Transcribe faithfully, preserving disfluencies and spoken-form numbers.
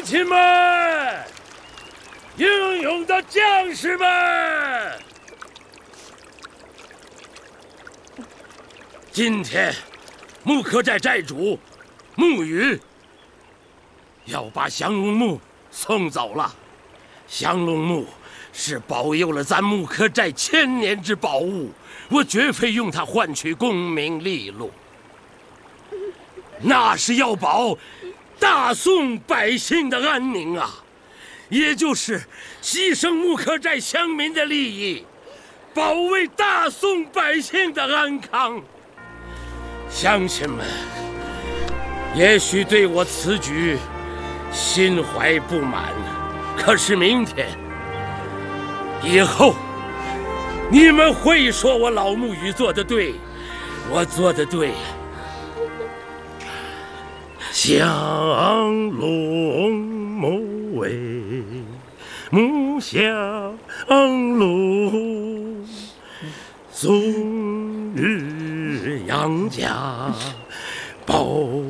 亲们，英勇的将士们，今天木刻寨寨主木鱼要把降龙木送走了。降龙木是保佑了咱木刻寨千年之宝物，我绝非用它换取功名利禄。那是要保大宋百姓的安宁啊，也就是牺牲木刻寨乡民的利益，保卫大宋百姓的安康。乡亲们，也许对我此举心怀不满，可是明天以后，你们会说我老木鱼做得对，我做得对。降龙木为木降龙，终日养家保